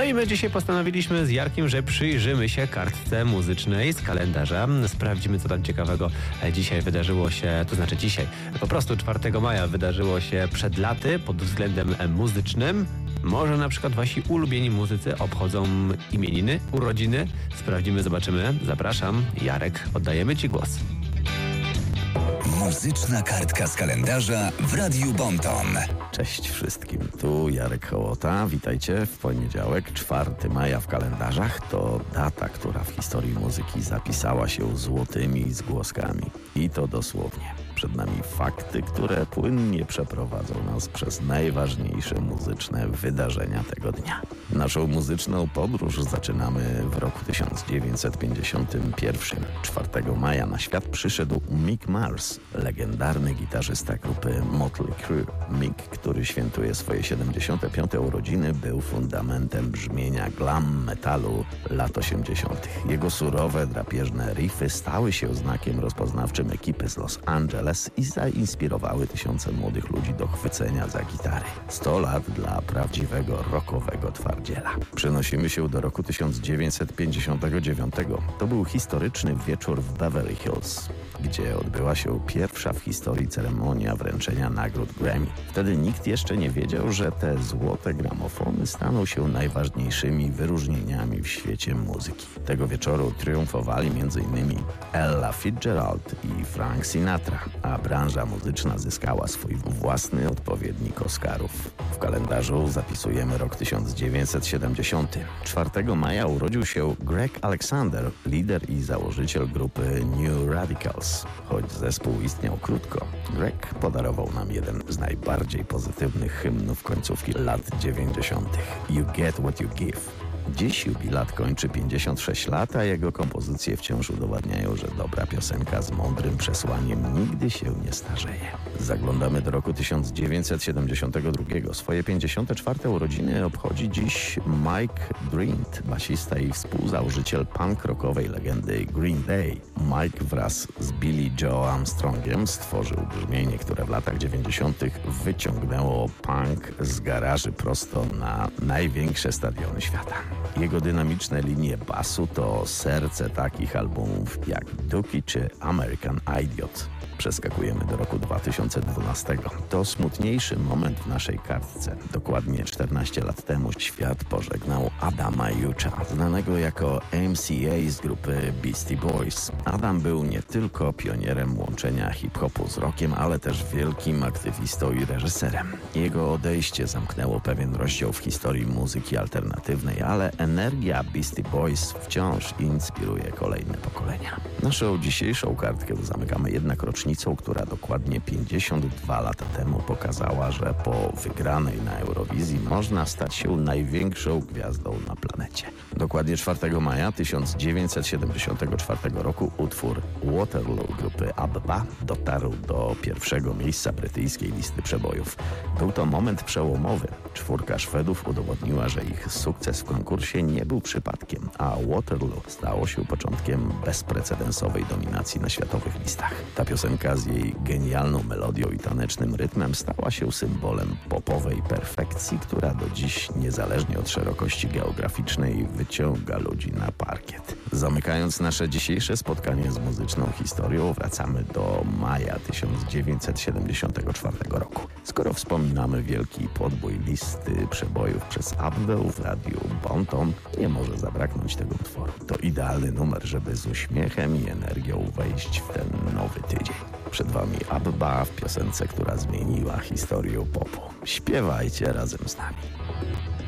i my dzisiaj postanowiliśmy z Jarkiem, że przyjrzymy się kartce muzycznej z kalendarza. Sprawdzimy, co tam ciekawego dzisiaj wydarzyło się, to znaczy dzisiaj, po prostu 4 maja wydarzyło się przed laty pod względem muzycznym. Może na przykład wasi ulubieni muzycy obchodzą imieniny, urodziny. Sprawdzimy, zobaczymy. Zapraszam, Jarek, oddajemy ci głos. Muzyczna kartka z kalendarza w Radiu Bonton. Cześć wszystkim, tu Jarek Hołota. Witajcie w poniedziałek, 4 maja w kalendarzach. To data, która w historii muzyki zapisała się złotymi zgłoskami. I to dosłownie. Przed nami fakty, które płynnie przeprowadzą nas przez najważniejsze muzyczne wydarzenia tego dnia. Naszą muzyczną podróż zaczynamy w roku 1951. 4 maja na świat przyszedł Mick Mars, legendarny gitarzysta grupy Motley Crue. Mick, który świętuje swoje 75. urodziny, był fundamentem brzmienia glam metalu lat 80. Jego surowe, drapieżne riffy stały się znakiem rozpoznawczym ekipy z Los Angeles i zainspirowały tysiące młodych ludzi do chwycenia za gitary. 100 lat dla prawdziwego rockowego twardziela. Przenosimy się do roku 1959. To był historyczny wieczór w Beverly Hills, gdzie odbyła się pierwsza w historii ceremonia wręczenia nagród Grammy. Wtedy nikt jeszcze nie wiedział, że te złote gramofony staną się najważniejszymi wyróżnieniami w świecie muzyki. Tego wieczoru triumfowali m.in. Ella Fitzgerald i Frank Sinatra, a branża muzyczna zyskała swój własny odpowiednik Oscarów. W kalendarzu zapisujemy rok 1970. 4 maja urodził się Greg Alexander, lider i założyciel grupy New Radicals. Choć zespół istniał krótko, Greg podarował nam jeden z najbardziej pozytywnych hymnów końcówki lat 90. You Get What You Give. Dziś jubilat kończy 56 lat, a jego kompozycje wciąż udowadniają, że dobra piosenka z mądrym przesłaniem nigdy się nie starzeje. Zaglądamy do roku 1972. Swoje 54. urodziny obchodzi dziś Mike Dirnt, basista i współzałożyciel punk rockowej legendy Green Day. Mike wraz z Billy Joe Armstrongiem stworzył brzmienie, które w latach 90. wyciągnęło punk z garaży prosto na największe stadiony świata. Jego dynamiczne linie basu to serce takich albumów jak Dookie czy American Idiot. Przeskakujemy do roku 2012. To smutniejszy moment w naszej kartce. Dokładnie 14 lat temu świat pożegnał Adama Jucha, znanego jako MCA z grupy Beastie Boys. Adam był nie tylko pionierem łączenia hip-hopu z rockiem, ale też wielkim aktywistą i reżyserem. Jego odejście zamknęło pewien rozdział w historii muzyki alternatywnej, ale energia Beastie Boys wciąż inspiruje kolejne pokolenia. Naszą dzisiejszą kartkę zamykamy jednak rocznicą, która dokładnie 52 lata temu pokazała, że po wygranej na Eurowizji można stać się największą gwiazdą na planecie. Dokładnie 4 maja 1974 roku utwór Waterloo grupy ABBA dotarł do pierwszego miejsca brytyjskiej listy przebojów. Był to moment przełomowy. 4 Szwedów udowodniła, że ich sukces w konkursie nie był przypadkiem, a Waterloo stało się początkiem bezprecedensowej dominacji na światowych listach. Ta piosenka z jej genialną melodią i tanecznym rytmem stała się symbolem popowej perfekcji, która do dziś, niezależnie od szerokości geograficznej, wyciąga ludzi na parkiet. Zamykając nasze dzisiejsze spotkanie z muzyczną historią, wracamy do maja 1974 roku. Skoro wspominamy wielki podbój listy przebojów przez ABBę w Radiu Bonton, nie może zabraknąć tego utworu. To idealny numer, żeby z uśmiechem i energią wejść w ten nowy tydzień. Przed wami ABBA w piosence, która zmieniła historię popu. Śpiewajcie razem z nami.